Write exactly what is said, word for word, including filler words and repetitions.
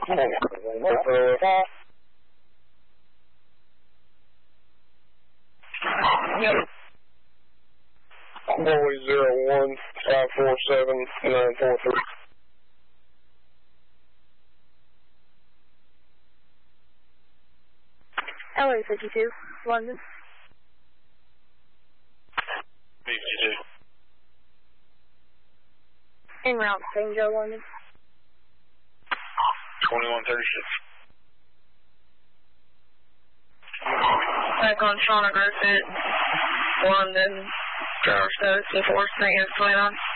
Yep. Boy zero one five four seven nine four three. L A fifty-two, London. fifty-two. En route, Saint Joe, London. twenty-one thirty-six. Back on Shauna Griffith, London. Charles Stokes, C four, Saint twenty-nine.